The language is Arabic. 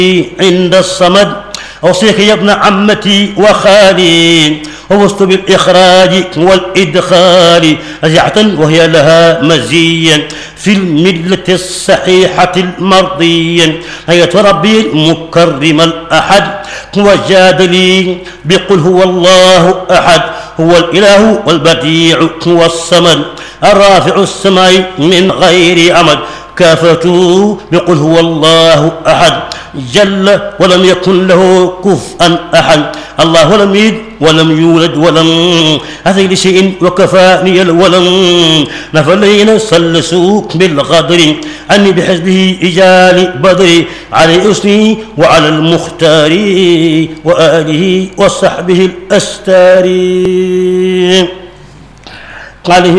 عند الصمد أوصيك يا ابن عمتي وخالي ووصت بالإخراج والإدخال رجعة وهي لها مزيا في الملة الصحيحة المرضية هي ربي المكرم الأحد وجاد لي بقل هو الله أحد هو الإله والبديع هو الصمد الرافع السماء من غير أمد كافته بقل هو الله أحد جل ولم يكن له كفءا أحد الله لم يلد ولم يولد ولم أتي لشيء وكفاني الولم نفلين سلسوك بالغدر عني بحزبه إجال بدري على أسني وعلى المختار وآله وصحبه الأستار عليه